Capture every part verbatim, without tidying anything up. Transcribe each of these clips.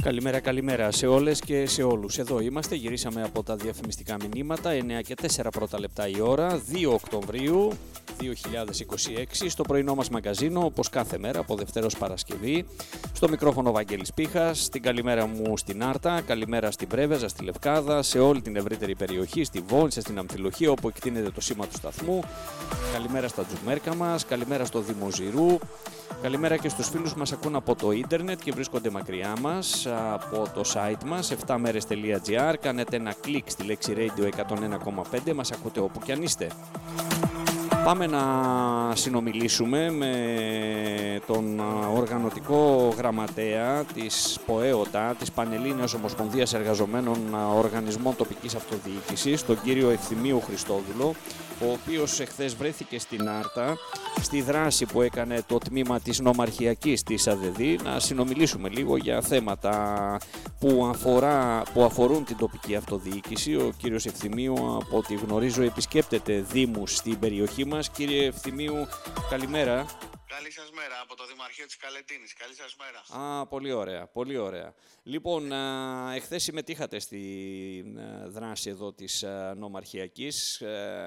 Καλημέρα, καλημέρα σε όλες και σε όλους. Εδώ είμαστε, γυρίσαμε από τα διαφημιστικά μηνύματα, εννιά και τέσσερα πρώτα λεπτά η ώρα, δύο Οκτωβρίου δύο χιλιάδες είκοσι έξι, στο πρωινό μας μαγκαζίνο, όπως κάθε μέρα, από Δευτέρα ως Παρασκευή. Στο μικρόφωνο ο Βαγγέλης Πίχας, την καλημέρα μου στην Άρτα, καλημέρα στην Πρέβεζα, στη Λευκάδα, σε όλη την ευρύτερη περιοχή, στη Βόλτσα, στην Αμφιλοχία, όπου εκτείνεται το σήμα του σταθμού. Καλημέρα στα Τζουμέρκα μας, καλημέρα στο Δήμο Ζηρού. Καλημέρα και στους φίλους μας ακούν από το ίντερνετ και βρίσκονται μακριά μας από το site μας εφτά μέρες τελεία τζι άρ. Κάνετε ένα κλικ στη λέξη Radio εκατόν ένα κόμμα πέντε, μας ακούτε όπου κι αν είστε. Πάμε να συνομιλήσουμε με τον οργανωτικό γραμματέα της ΠΟΕΟΤΑ, της Πανελλήνιας Ομοσπονδίας Εργαζομένων Οργανισμών Τοπικής Αυτοδιοίκησης, τον κύριο Ευθυμίου Χριστόδουλο, ο οποίος εχθές βρέθηκε στην Άρτα, στη δράση που έκανε το τμήμα της νομαρχιακής της ΑΔΔ, να συνομιλήσουμε λίγο για θέματα που, αφορά, που αφορούν την τοπική αυτοδιοίκηση. Ο κύριος Ευθυμίου, από ό,τι γνωρίζω, επισκέπτεται δήμους στην περιοχή μας. Κύριε Ευθυμίου, καλημέρα. Καλή σας μέρα από το Δημαρχείο της Καλετίνης. Καλή σας μέρα. Α, πολύ ωραία, πολύ ωραία. Λοιπόν, εχθές συμμετείχατε στη δράση εδώ της νομαρχιακής.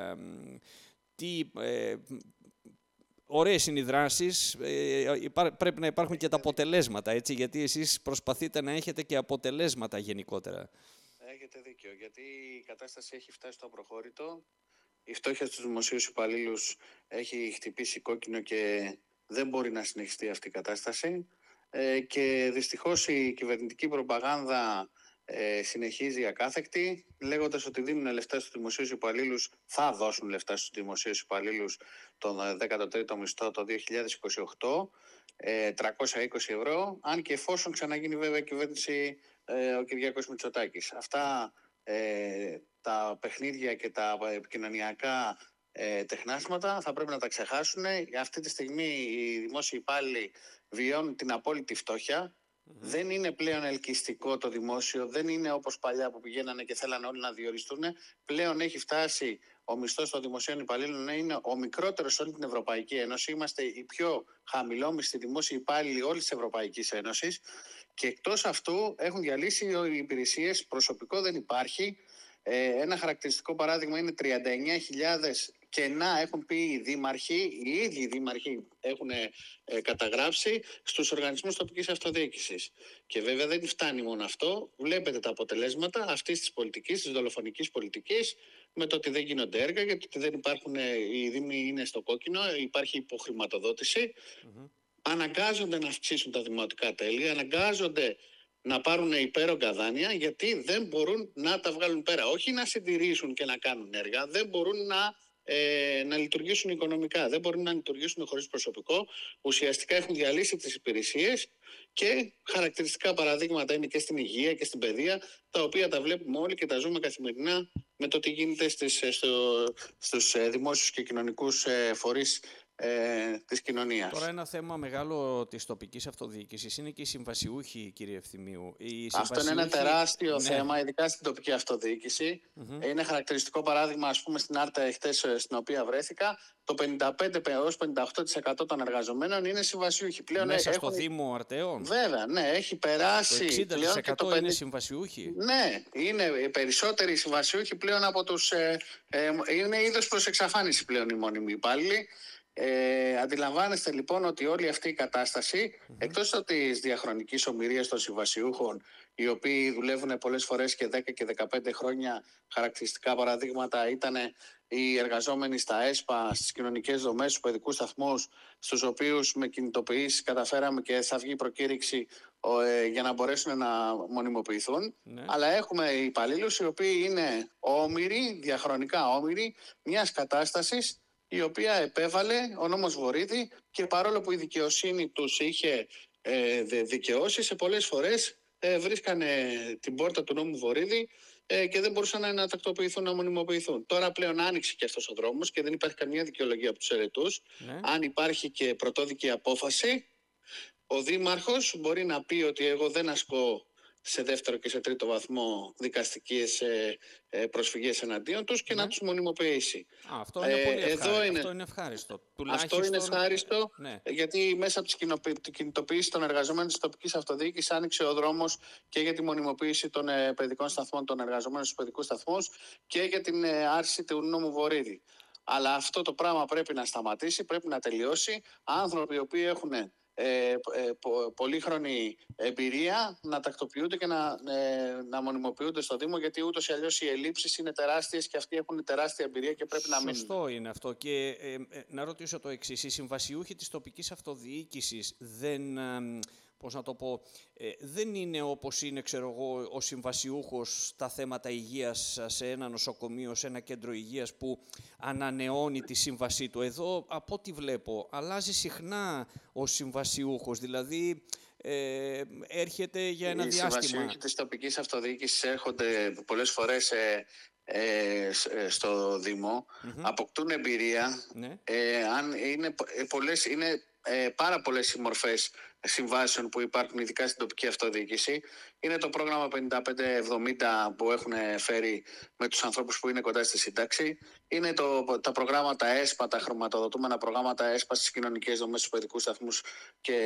Τι... Ε, Ωραίες είναι οι δράσεις, ε, πρέπει να υπάρχουν και τα αποτελέσματα, έτσι, γιατί εσείς προσπαθείτε να έχετε και αποτελέσματα γενικότερα. Έχετε δίκιο, γιατί η κατάσταση έχει φτάσει στο απροχώρητο. Η φτώχεια στους δημοσίους υπαλλήλους έχει χτυπήσει κόκκινο και δεν μπορεί να συνεχιστεί αυτή η κατάσταση. Ε, και δυστυχώς η κυβερνητική προπαγάνδα ε, συνεχίζει ακάθεκτη, λέγοντας ότι δίνουν λεφτά στους δημοσίους υπαλλήλους, θα δώσουν λεφτά στους δημοσίους υπαλλήλους τον δέκατο τρίτο μισθό το δύο χιλιάδες είκοσι οκτώ, ε, τριακόσια είκοσι ευρώ, αν και εφόσον ξαναγίνει βέβαια η κυβέρνηση ε, ο Κυριάκος Μητσοτάκης. Αυτά ε, τα παιχνίδια και τα επικοινωνιακά ε, τεχνάσματα θα πρέπει να τα ξεχάσουν. Αυτή τη στιγμή οι δημόσιοι υπάλληλοι βιώνουν την απόλυτη φτώχεια. Mm-hmm. Δεν είναι πλέον ελκυστικό το δημόσιο, δεν είναι όπως παλιά που πηγαίνανε και θέλανε όλοι να διοριστούν. Πλέον έχει φτάσει ο μισθός των δημοσίων υπαλλήλων να είναι ο μικρότερος σε όλη την Ευρωπαϊκή Ένωση. Είμαστε οι πιο χαμηλόμισθοι δημόσιοι υπάλληλοι όλης της Ευρωπαϊκής Ένωσης. Και εκτός αυτού έχουν διαλύσει οι υπηρεσίες, προσωπικό δεν υπάρχει. Ε, ένα χαρακτηριστικό παράδειγμα είναι τριάντα εννιά χιλιάδες κενά έχουν πει οι δήμαρχοι, οι ίδιοι οι δήμαρχοι έχουν ε, καταγράψει στους οργανισμούς τοπικής αυτοδιοίκησης. Και βέβαια δεν φτάνει μόνο αυτό. Βλέπετε τα αποτελέσματα αυτής της πολιτικής, της δολοφονικής πολιτικής, με το ότι δεν γίνονται έργα, γιατί δεν υπάρχουν, οι δήμοι είναι στο κόκκινο, υπάρχει υποχρηματοδότηση. Mm-hmm. Αναγκάζονται να αυξήσουν τα δημοτικά τέλη, αναγκάζονται να πάρουν υπέρογκα δάνεια, γιατί δεν μπορούν να τα βγάλουν πέρα. Όχι να συντηρήσουν και να κάνουν έργα, δεν μπορούν να, ε, να λειτουργήσουν οικονομικά, δεν μπορούν να λειτουργήσουν χωρίς προσωπικό. Ουσιαστικά έχουν διαλύσει τις υπηρεσίες και χαρακτηριστικά παραδείγματα είναι και στην υγεία και στην παιδεία, τα οποία τα βλέπουμε όλοι και τα ζούμε καθημερινά με το τι γίνεται στις, στο, στους δημόσιους και κοινωνικούς φορείς Ε, της κοινωνίας. Τώρα ένα θέμα μεγάλο της τοπικής αυτοδιοίκησης είναι και οι συμβασιούχοι, κύριε Ευθυμίου. Οι Αυτό συμβασιούχοι... είναι ένα τεράστιο ναι. θέμα, ειδικά στην τοπική αυτοδιοίκηση. Mm-hmm. Είναι χαρακτηριστικό παράδειγμα, ας πούμε, στην Άρτα εχθές, στην οποία βρέθηκα, το πενήντα πέντε έως πενήντα οκτώ τοις εκατό των εργαζομένων είναι συμβασιούχοι. Πλέον μέσα έχουν... στο Δήμο Αρτεών. Βέβαια, ναι, έχει περάσει. Το εξήντα τοις εκατό πλέον είναι συμβασιούχοι. Ναι, είναι οι περισσότεροι συμβασιούχοι πλέον από τους. Ε, ε, είναι είδος προς εξαφάνιση πλέον οι μόνιμοι υπάλληλοι. Ε, αντιλαμβάνεστε λοιπόν ότι όλη αυτή η κατάσταση, mm-hmm. εκτός από τις διαχρονικής ομηρίας των συμβασιούχων, οι οποίοι δουλεύουν πολλές φορές και δέκα και δεκαπέντε χρόνια, χαρακτηριστικά παραδείγματα ήταν οι εργαζόμενοι στα ΕΣΠΑ, στις κοινωνικές δομές, στους παιδικούς σταθμούς, στους οποίους με κινητοποιήσεις καταφέραμε και θα βγει προκήρυξη ε, για να μπορέσουν να μονιμοποιηθούν. Mm-hmm. Αλλά έχουμε υπαλλήλους οι οποίοι είναι όμηροι, διαχρονικά όμηροι μιας κατάστασης, η οποία επέβαλε ο νόμος Βορίδη, και παρόλο που η δικαιοσύνη τους είχε ε, δικαιώσει, σε πολλές φορές ε, βρίσκανε την πόρτα του νόμου Βορίδη ε, και δεν μπορούσαν να τακτοποιηθούν, να μονιμοποιηθούν. Τώρα πλέον άνοιξε και αυτός ο δρόμος και δεν υπάρχει καμία δικαιολογία από τους αιρετούς. Ναι. Αν υπάρχει και πρωτόδικη απόφαση, ο δήμαρχος μπορεί να πει ότι εγώ δεν ασκώ σε δεύτερο και σε τρίτο βαθμό δικαστικές ε, ε, προσφυγές εναντίον τους και Ναι. να τους μονιμοποιήσει. Α, αυτό είναι Ε, πολύ εδώ ευχάριστο. είναι- Αυτό είναι ευχάριστο. Αυτό Τουλάχιστον, είναι ευχάριστο, ναι. γιατί μέσα από τις κοινοποι- την κινητοποίηση των εργαζομένων της τοπικής αυτοδιοίκησης άνοιξε ο δρόμος και για τη μονιμοποίηση των ε, παιδικών σταθμών των εργαζομένων στους παιδικούς σταθμούς και για την ε, άρση του νόμου Βορίδη. Αλλά αυτό το πράγμα πρέπει να σταματήσει, πρέπει να τελειώσει. Άνθρωποι οι οποίοι έχουν ε, ε, πο- πολύχρονη εμπειρία να τακτοποιούνται και να, ε, να μονιμοποιούνται στο Δήμο, γιατί ούτως ή αλλιώς οι ελλείψεις είναι τεράστιες και αυτοί έχουν τεράστια εμπειρία και πρέπει να μείνουν. Σωστό είναι αυτό. Και ε, ε, να ρωτήσω το εξής. Οι συμβασιούχοι της τοπικής αυτοδιοίκησης δεν, ε, πώς να το πω, ε, δεν είναι όπως είναι, ξέρω εγώ, ο συμβασιούχος στα θέματα υγείας σε ένα νοσοκομείο, σε ένα κέντρο υγείας που ανανεώνει τη σύμβασή του. Εδώ, από ό,τι βλέπω, αλλάζει συχνά ο συμβασιούχος. Δηλαδή, ε, έρχεται για ένα Οι διάστημα. συμβασιούχοι της τοπικής αυτοδιοίκησης έρχονται πολλές φορές ε, ε, σ- ε, στο Δήμο, Μμμ. αποκτούν εμπειρία. Ναι. Ε, αν είναι, π- ε, πολλές, είναι ε, πάρα πολλές οι μορφές συμβάσεων που υπάρχουν, ειδικά στην τοπική αυτοδιοίκηση. Είναι το πρόγραμμα πενήντα πέντε εβδομήντα που έχουν φέρει με τους ανθρώπους που είναι κοντά στη σύνταξη. Είναι το, τα προγράμματα ΕΣΠΑ, τα χρηματοδοτούμενα προγράμματα ΕΣΠΑ στις κοινωνικές δομές, στους παιδικούς σταθμούς και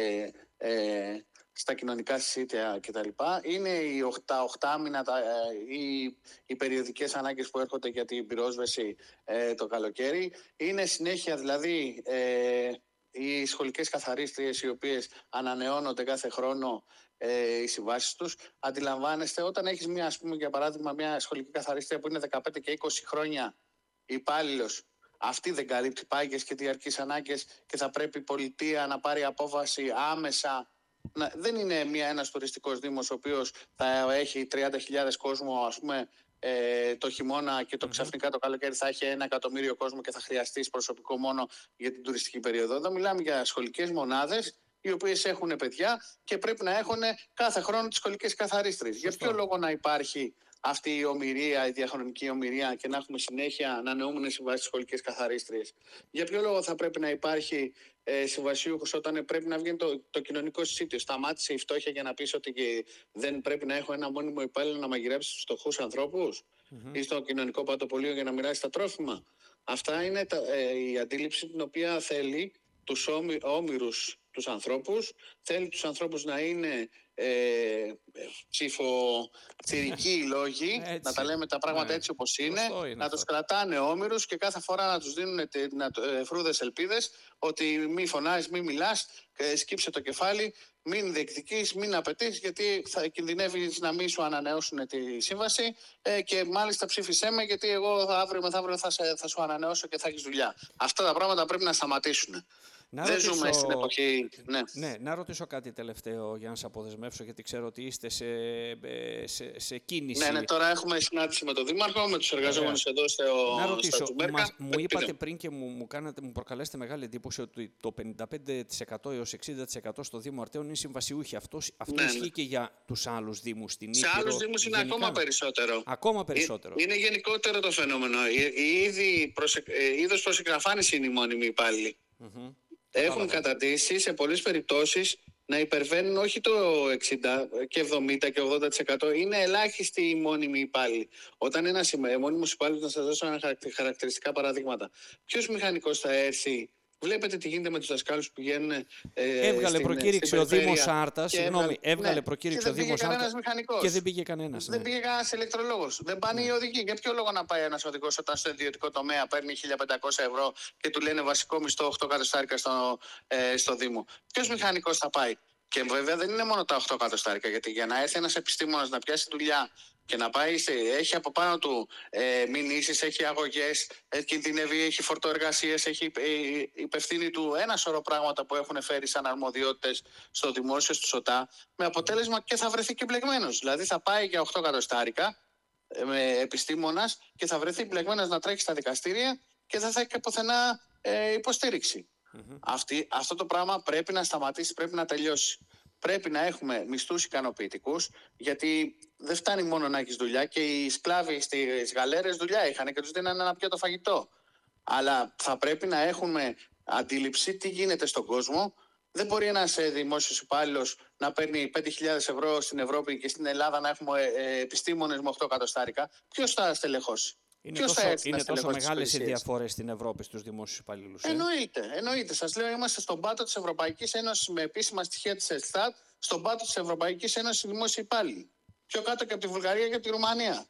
ε, στα κοινωνικά συσίτια κτλ. Είναι οι οχτά, οχτάμινα, τα, ε, οι, οι περιοδικές ανάγκες που έρχονται για την πυρόσβεση ε, το καλοκαίρι. Είναι συνέχεια δηλαδή ε, οι σχολικές καθαρίστριες, οι οποίες ανανεώνονται κάθε χρόνο ε, οι συμβάσεις τους. Αντιλαμβάνεστε, όταν έχεις μια, ας πούμε, για παράδειγμα, μια σχολική καθαρίστρια που είναι δεκαπέντε και είκοσι χρόνια υπάλληλος, αυτή δεν καλύπτει πάγιες και διαρκείς ανάγκες και θα πρέπει η πολιτεία να πάρει απόφαση άμεσα. Να, δεν είναι μια, ένας τουριστικός δήμος ο οποίος θα έχει τριάντα χιλιάδες κόσμο, ας πούμε, ε, το χειμώνα και το Μμμ. ξαφνικά το καλοκαίρι θα έχει ένα εκατομμύριο κόσμο και θα χρειαστεί προσωπικό μόνο για την τουριστική περίοδο. Εδώ μιλάμε για σχολικές μονάδες οι οποίες έχουν παιδιά και πρέπει να έχουν κάθε χρόνο τις σχολικές καθαρίστρες. Για Σωστό. ποιο λόγο να υπάρχει αυτή η ομηρία, η διαχρονική ομηρία και να έχουμε συνέχεια ανανεούμενες συμβάσεις σχολικές καθαρίστριες? Για ποιο λόγο θα πρέπει να υπάρχει ε, συμβασιούχος όταν πρέπει να βγει το, το κοινωνικό συσίτιο? Σταμάτησε η φτώχεια για να πεις ότι και δεν πρέπει να έχω ένα μόνιμο υπάλληλο να μαγειρέψει τους φτωχούς ανθρώπους Μμμ. ή στο κοινωνικό πατοπολείο για να μοιράσει τα τρόφιμα? Αυτά είναι τα, ε, η αντίληψη την οποία θέλει τους όμοι, όμηρους τους ανθρώπους, θέλει τους ανθρώπους να είναι ε, ψηφοθυρικοί οι λόγοι, Έτσι. να τα λέμε τα πράγματα Ναι. έτσι όπως είναι, Σωστό είναι να αυτό. τους κρατάνε όμηρους και κάθε φορά να τους δίνουν τε- να, ε, φρούδες ελπίδες ότι μη φωνάζεις, μη μιλάς, ε, σκύψε το κεφάλι, μην διεκδικείς, μην απαιτείς, γιατί θα κινδυνεύεις να μην σου ανανεώσουν τη σύμβαση ε, και μάλιστα ψήφισέ με, γιατί εγώ θα, αύριο μεθαύριο θα, σε- θα σου ανανεώσω και θα έχεις δουλειά. Αυτά τα πράγματα πρέπει να σταματήσουν. Να Δεν ρωτήσω- ζούμε στην εποχή. Ναι. Ναι, να ρωτήσω κάτι τελευταίο για να σας αποδεσμεύσω, γιατί ξέρω ότι είστε σε, ε, σε, σε κίνηση. Ναι, ναι, τώρα έχουμε συνάντηση με τον Δήμαρχο, με τους εργαζόμενους εδώ στο, Να στα ρωτήσω, Τζουμπέρκα. μας, μου Πείτε. είπατε πριν και μου, μου, κάνατε, μου προκαλέσετε μεγάλη εντύπωση ότι το πενήντα πέντε τοις εκατό έως εξήντα τοις εκατό στο Δήμο Αρτέων είναι συμβασιούχοι. Αυτό, αυτό Ναι, ναι. ισχύει και για τους άλλους Δήμους στην Σε Ήπειρο? άλλους Δήμους είναι γενικά? ακόμα περισσότερο. Ακόμα περισσότερο. Ε, Είναι γενικότερο το φαινόμενο. Η, η ήδη προσε, ε, είδος προς εκγραφάνιση είναι οι μόνιμοι υπάλληλοι. Μμμ. Έχουν Κατάλαβα. κατατήσει σε πολλές περιπτώσεις να υπερβαίνουν όχι το εξήντα και εβδομήντα και ογδόντα τοις εκατό. Είναι ελάχιστοι οι μόνιμοι υπάλληλοι. Όταν ένας μόνιμος υπάλληλος, να σας δώσω ένα χαρακ- χαρακτηριστικά παραδείγματα. Ποιος μηχανικός θα έρθει? Βλέπετε τι γίνεται με τους δασκάλους που πηγαίνουν. Ε, Έβγαλε στην- προκήρυξη στην ο Δήμος περιφέρεια Άρτας, και συγγνώμη, έβγαλε ναι, προκήρυξη και ο δεν Δήμος πήγε Άρτας κανένας μηχανικός. και δεν πήγε κανένας. Δεν Ναι. πήγε κανένα ηλεκτρολόγος. Δεν πάνε οι οδηγοί. Για ποιο λόγο να πάει ένας οδηγός όταν στο ιδιωτικό τομέα παίρνει χίλια πεντακόσια ευρώ και του λένε βασικό μισθό οκτώ εκατοστάρικα στο, ε, στο Δήμο? Ποιος μηχανικός θα πάει? Και βέβαια δεν είναι μόνο τα οκτώ εκατοστάρικα, γιατί για να έρθει ένας επιστήμονας να πιάσει δουλειά και να πάει, σε, έχει από πάνω του ε, μηνύσεις, έχει αγωγές, ε, κινδυνεύει, έχει φορτοεργασίες, έχει ε, υπευθύνη του ένα σωρό πράγματα που έχουν φέρει σαν αρμοδιότητες στο δημόσιο, στο ΣΟΤΑ, με αποτέλεσμα και θα βρεθεί και μπλεγμένος. Δηλαδή θα πάει για οκτώ εκατοστάρικα ε, με επιστήμονας και θα βρεθεί μπλεγμένος να τρέχει στα δικαστήρια και δεν θα έχει και πουθενά ε, υποστήριξη. Μμμ. Αυτή, αυτό το πράγμα πρέπει να σταματήσει, πρέπει να τελειώσει. Πρέπει να έχουμε μισθούς ικανοποιητικούς, γιατί δεν φτάνει μόνο να έχεις δουλειά, και οι σκλάβοι στις γαλέρες δουλειά είχαν και τους δίνανε ένα πιάτο φαγητό. Αλλά θα πρέπει να έχουμε αντίληψη τι γίνεται στον κόσμο, Δεν μπορεί ένας δημόσιος υπάλληλος να παίρνει πέντε χιλιάδες ευρώ στην Ευρώπη και στην Ελλάδα να έχουμε ε, επιστήμονες με οκτώ εκατοστάρικα. Ποιος θα στελεχώσει? Είναι Ποιος τόσο, θα είναι τόσο μεγάλες οι διαφορές στην Ευρώπη στους δημόσιους υπαλλήλους. Ε? Εννοείται, εννοείται. Σας λέω, είμαστε στον πάτο της Ευρωπαϊκής Ένωσης με επίσημα στοιχεία της Ελστάτ, στον πάτο της Ευρωπαϊκής Ένωσης οι δημόσιοι υπάλληλοι. Πιο κάτω και από τη Βουλγαρία και από τη Ρουμανία.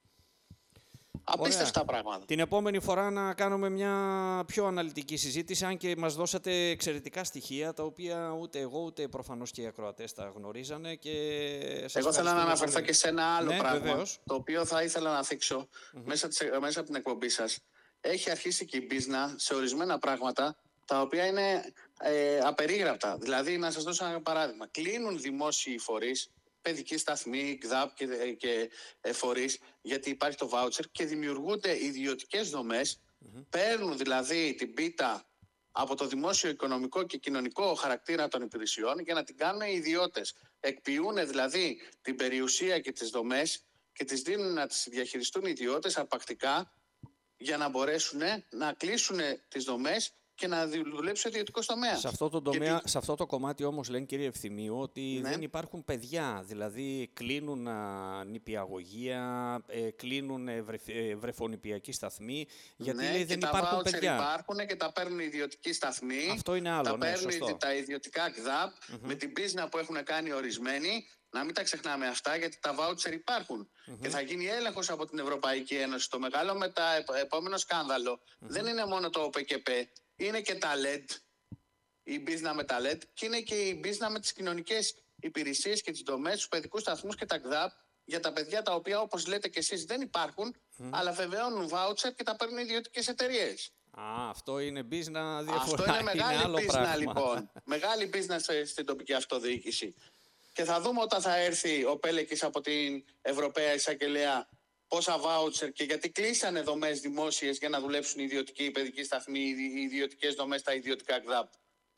Απίστευτα πράγματα. Την επόμενη φορά να κάνουμε μια πιο αναλυτική συζήτηση, αν και μας δώσατε εξαιρετικά στοιχεία, τα οποία ούτε εγώ ούτε προφανώς και οι ακροατές τα γνωρίζανε. Και σας εγώ θέλω να αναφερθώ πολύ. Και σε ένα άλλο ναι, πράγμα, βεβαίως. Το οποίο θα ήθελα να θίξω mm-hmm. μέσα, μέσα από την εκπομπή σας. Έχει αρχίσει και η μπίζνα σε ορισμένα πράγματα, τα οποία είναι ε, απερίγραπτα. Δηλαδή, να σας δώσω ένα παράδειγμα. Κλείνουν δημόσιοι φορείς, παιδική σταθμή, ΚΔΑΠ και, και ε, φορείς, γιατί υπάρχει το βάουτσερ και δημιουργούνται ιδιωτικές δομές, mm-hmm. παίρνουν δηλαδή την πίτα από το δημόσιο οικονομικό και κοινωνικό χαρακτήρα των υπηρεσιών για να την κάνουν οι ιδιώτες. Εκποιούν δηλαδή την περιουσία και τις δομές και τις δίνουν να τις διαχειριστούν οι ιδιώτες αρπακτικά για να μπορέσουν να κλείσουν τις δομές και να δουλέψει ο ιδιωτικός τομέας. Σε αυτό το, τομέα, τι... σε αυτό το κομμάτι όμως λένε, κύριε Ευθυμίου, ότι ναι. δεν υπάρχουν παιδιά. Δηλαδή κλείνουν α, νηπιαγωγεία, ε, κλείνουν ε, βρε, ε, βρεφονηπιακοί σταθμοί, γιατί ναι, λέει, δεν τα υπάρχουν παιδιά. Υπάρχουν και τα παίρνουν οι ιδιωτικοί σταθμοί. Αυτό είναι άλλο, τα ναι, παίρνουν σωστό. Τα ιδιωτικά ΚΔΑΠ mm-hmm. με την πίσνα που έχουν κάνει ορισμένοι. Να μην τα ξεχνάμε αυτά, γιατί τα βάουτσερ υπάρχουν. Mm-hmm. Και θα γίνει έλεγχος από την Ευρωπαϊκή Ένωση. Το μεγάλο μετα... επόμενο σκάνδαλο mm-hmm. δεν είναι μόνο το ΟΠΕΚΕΠ. Είναι και τα ελ ι ντι, η μπίζνα με τα ελ ι ντι και είναι και η μπίζνα με τις κοινωνικές υπηρεσίες και τις δομές, τους παιδικούς σταθμούς και τα ΚΔΑΠ για τα παιδιά τα οποία, όπως λέτε και εσείς, δεν υπάρχουν, mm. αλλά βεβαιώνουν βάουτσερ και τα παίρνουν ιδιωτικές εταιρείες. Α, αυτό είναι μπίζνα διαφορά. Αυτό είναι μεγάλη είναι μπίζνα λοιπόν. Μεγάλη μπίζνα στην τοπική αυτοδιοίκηση. Και θα δούμε όταν θα έρθει ο Πέλεκης από την Ευρωπαία Εισαγγελέα πόσα βάουτσερ και γιατί κλείσανε δομές δημόσιες για να δουλέψουν οι ιδιωτικοί παιδικοί σταθμοί, οι ιδιωτικές δομές, τα ιδιωτικά ΚΔΑΠ.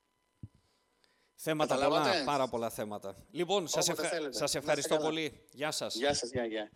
Θέματα πολλά, πάρα πολλά θέματα. Λοιπόν, σας, ευχα... σας ευχαριστώ πολύ. Γεια σας. Γεια σας, γεια, γεια.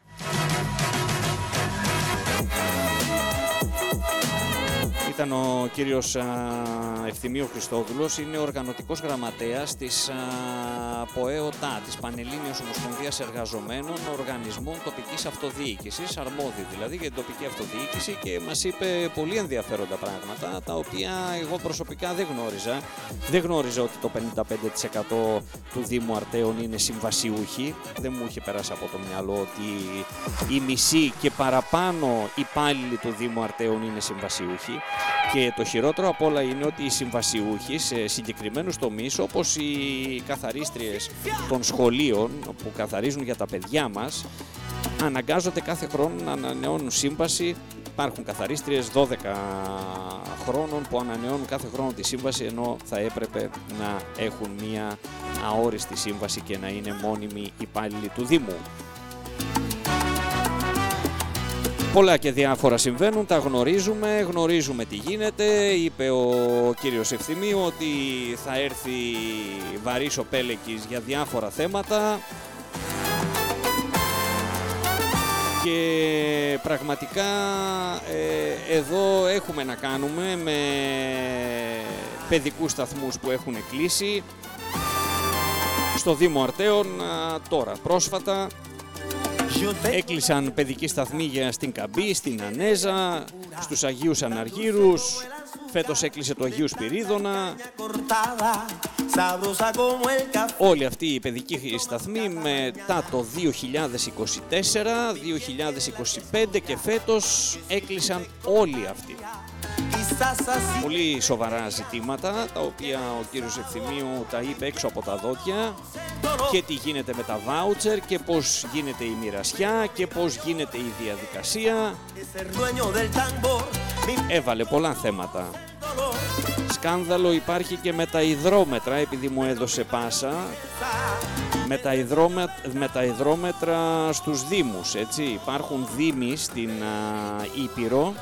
Ήταν ο κύριος Ευθυμίου Χριστόδουλος, είναι οργανωτικός γραμματέας της ΠΟΕΟΤΑ, της Πανελλήνιας Ομοσπονδίας Εργαζομένων Οργανισμών Τοπικής Αυτοδιοίκησης, αρμόδιοι δηλαδή για την τοπική αυτοδιοίκηση, και μας είπε πολύ ενδιαφέροντα πράγματα, τα οποία εγώ προσωπικά δεν γνώριζα. Δεν γνώριζα ότι το πενήντα πέντε τοις εκατό του Δήμου Αρτέων είναι συμβασιούχοι. Δεν μου είχε περάσει από το μυαλό ότι οι μισοί και παραπάνω υπάλληλοι του Δήμου Αρτέων είναι συμβασιούχοι. Και το χειρότερο απ' όλα είναι ότι οι συμβασιούχοι σε συγκεκριμένους τομείς, όπως οι καθαρίστριες των σχολείων που καθαρίζουν για τα παιδιά μας, αναγκάζονται κάθε χρόνο να ανανεώνουν σύμβαση. Υπάρχουν καθαρίστριες δώδεκα χρόνων που ανανεώνουν κάθε χρόνο τη σύμβαση, ενώ θα έπρεπε να έχουν μία αόριστη σύμβαση και να είναι μόνιμοι υπάλληλοι του Δήμου. Πολλά και διάφορα συμβαίνουν, τα γνωρίζουμε, γνωρίζουμε τι γίνεται. Είπε ο κύριος Ευθυμίου ότι θα έρθει βαρύς ο Πέλεκης για διάφορα θέματα και πραγματικά ε, εδώ έχουμε να κάνουμε με παιδικούς σταθμούς που έχουν κλείσει στο Δήμο Αρτέων τώρα πρόσφατα. Έκλεισαν παιδικοί σταθμοί για στην Καμπή, στην Ανέζα, στους Αγίους Αναργύρους. Φέτος έκλεισε το Αγίου Σπυρίδωνα. Όλοι αυτοί οι παιδικοί σταθμοί μετά το δύο χιλιάδες είκοσι τέσσερα, δύο χιλιάδες είκοσι πέντε και φέτος έκλεισαν όλοι αυτοί. Πολύ σοβαρά ζητήματα, τα οποία ο κύριος Ευθυμίου τα είπε έξω από τα δόντια, και τι γίνεται με τα βάουτσερ και πώς γίνεται η μοιρασιά και πώς γίνεται η διαδικασία. Έβαλε πολλά θέματα. Σκάνδαλο υπάρχει και με τα υδρόμετρα, επειδή μου έδωσε πάσα, με τα, υδρόμετρα, με τα υδρόμετρα στους δήμους, έτσι. Υπάρχουν δήμοι στην α, Ήπειρο,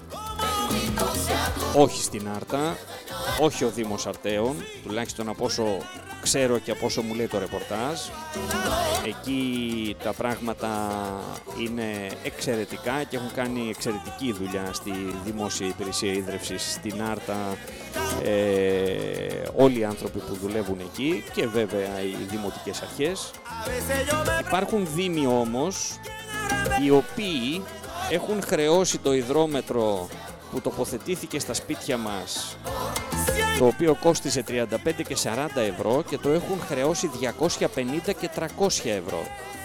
όχι στην Άρτα, όχι ο Δήμος Αρτέων, τουλάχιστον από όσο ξέρω και από όσο μου λέει το ρεπορτάζ. Εκεί τα πράγματα είναι εξαιρετικά και έχουν κάνει εξαιρετική δουλειά στη Δημόσια Υπηρεσία Ίδρευσης στην Άρτα. ε, όλοι οι άνθρωποι που δουλεύουν εκεί και βέβαια οι δημοτικές αρχές. Υπάρχουν δήμοι όμως οι οποίοι έχουν χρεώσει το υδρόμετρο που τοποθετήθηκε στα σπίτια μας, το οποίο κόστιζε τριάντα πέντε και σαράντα ευρώ, και το έχουν χρεώσει διακόσια πενήντα και τριακόσια ευρώ.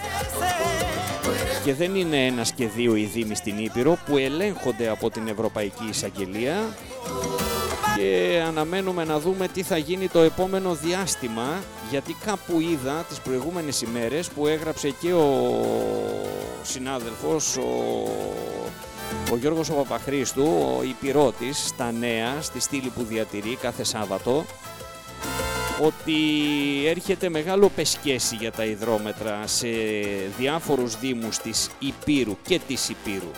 Και δεν είναι ένας και δύο οι δήμοι στην Ήπειρο που ελέγχονται από την Ευρωπαϊκή Εισαγγελία, και αναμένουμε να δούμε τι θα γίνει το επόμενο διάστημα, γιατί κάπου είδα τις προηγούμενες ημέρες που έγραψε και ο συνάδελφος, ο, ο Γιώργος ο Παπαχρήστου, ο Ηπειρώτης, στα νέα, στη στήλη που διατηρεί κάθε Σάββατο, ότι έρχεται μεγάλο πεσκέσι για τα υδρόμετρα σε διάφορους δήμους της Ηπείρου και της Ηπείρου.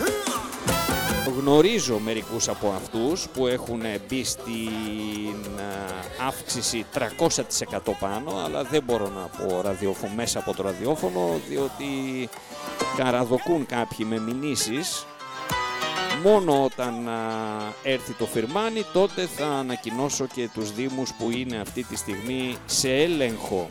Γνωρίζω μερικούς από αυτούς που έχουν μπει στην αύξηση τριακόσια τοις εκατό πάνω, αλλά δεν μπορώ να πω ραδιοφω... μέσα από το ραδιόφωνο, διότι καραδοκούν κάποιοι με μηνύσεις. Μόνο όταν α, έρθει το φιρμάνι, τότε θα ανακοινώσω και τους δήμους που είναι αυτή τη στιγμή σε έλεγχο